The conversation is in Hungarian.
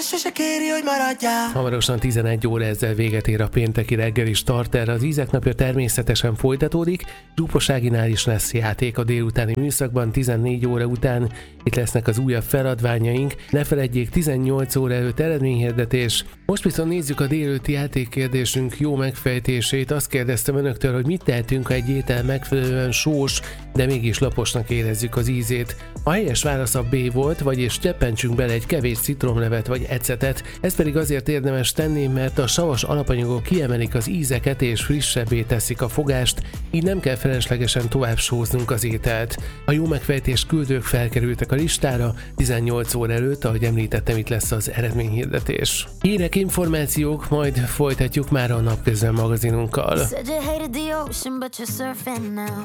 sose kéri, hogy maradjál. Hamarosan 11 óra ezzel véget ér a pénteki reggeli starter. Az Ízek napja természetesen folytatódik. Zsúfoságinál is lesz játék a délutáni műszakban 14 óra után. Itt lesznek az újabb feladványaink. Ne feledjék, 18 óra előtt eredményhirdetés. Most viszont nézzük a délelőtti játékkérdésünk jó megfejtését. Azt kérdeztem önöktől, hogy mit tehetünk, ha egy étel megfelelően sós, de mégis laposnak érezzük az ízét. A helyes válasz a B volt, vagyis cseppentsünk bele egy kevés citromlevet vagy ecetet. Ez pedig azért érdemes tenni, mert a savas alapanyagok kiemelik az ízeket és frissebbé teszik a fogást, így nem kell feleslegesen tovább sóznunk az ételt. A jó megfejtés küldők felkerültek a listára, 18 óra előtt, ahogy említettem, itt lesz az eredményhirdetés. Hírek, információk, majd folytatjuk már a Napközben magazinunkkal.